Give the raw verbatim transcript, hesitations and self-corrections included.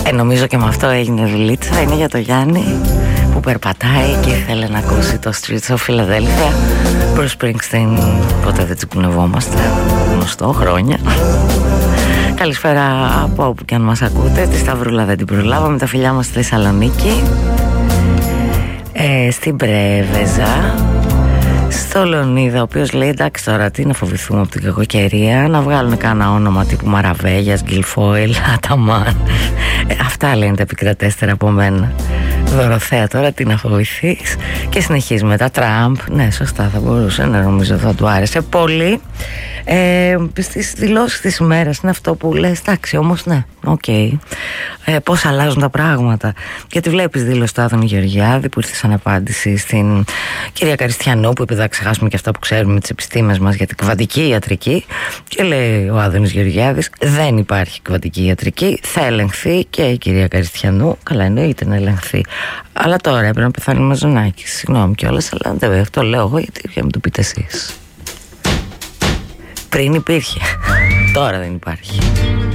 Ε, νομίζω και με αυτό έγινε δουλίτσα. Είναι για το Γιάννη που περπατάει και ήθελε να ακούσει το Streets of Philadelphia. Bruce Springsteen, ποτέ δεν τσιπουνευόμαστε. Γνωστό, χρόνια. Καλησπέρα από όπου και αν μας ακούτε. Τη Σταυρούλα δεν την προλάβαμε. Τα φιλιά μας στη Θεσσαλονίκη, ε, στην Πρέβεζα, στο Λεωνίδα, ο οποίος λέει εντάξει τώρα τι να φοβηθούμε από την κακοκαιρία, να βγάλουν κάνα όνομα τύπου Μαραβέγιας, Γκυλφόιλ, Αταμάν. ε, Αυτά λένε τα επικρατέστερα από μένα. Δωροθέα τώρα τι να φοβηθείς. Και συνεχίζει μετά Τραμπ. Ναι, σωστά, θα μπορούσε να νομίζω θα του άρεσε πολύ. ε, Στις δηλώσεις της ημέρας είναι αυτό που λες εντάξει όμως ναι, οκ, okay. ε, Πώς αλλάζουν τα πράγματα. Γιατί βλέπεις δήλωση του Άδωνη Γεωργιάδη που ήρθε σαν απάντηση στην κυρία Καριστιανού, που είπε θα ξεχάσουμε και αυτά που ξέρουμε με τις επιστήμες μας για την κβαντική ιατρική. Και λέει ο Άδωνης Γεωργιάδης δεν υπάρχει κβαντική ιατρική, θα ελεγχθεί. Και η κυρία Καριστιανού, καλά εννοείται να ελεγχθεί, αλλά τώρα έπρεπε να πεθάνει ο Μαζονάκης. Συγγνώμη κιόλας, αλλά δεν αυτό λέω εγώ γιατί για να μου το πείτε εσείς. Πριν υπήρχε, τώρα δεν υπάρχει.